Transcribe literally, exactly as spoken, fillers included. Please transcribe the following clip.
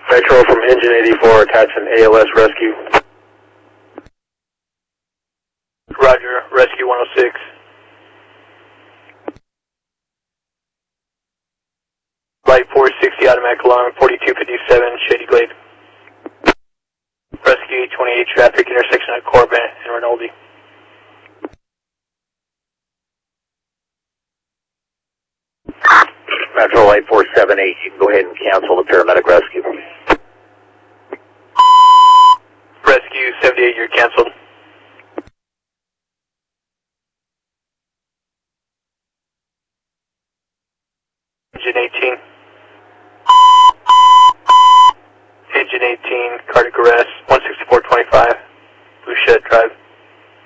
Metro from engine eighty-four, attaching A L S rescue. Roger, rescue one oh six. Flight four sixty, automatic alarm, forty-two fifty-seven, Shady Glade. Rescue eight twenty-eight, traffic intersection at Corbin and Rinaldi. Metro Light four seven eight, you can go ahead and cancel the paramedic rescue. Rescue seventy-eight, you're canceled. Engine eighteen. Engine eighteen, cardiac arrest, one sixty-four twenty-five, Blue Shed Drive.